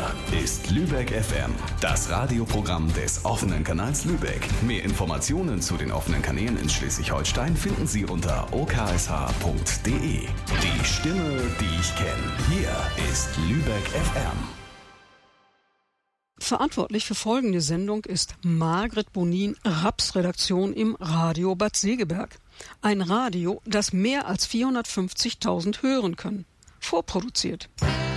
ist Lübeck FM, das Radioprogramm des offenen Kanals Lübeck. Mehr Informationen zu den offenen Kanälen in Schleswig-Holstein finden Sie unter oksh.de. Die Stimme, die ich kenne. Hier ist Lübeck FM. Verantwortlich für folgende Sendung ist Margret Bonin, Raps-Redaktion im Radio Bad Segeberg. Ein Radio, das mehr als 450.000 hören können. Vorproduziert.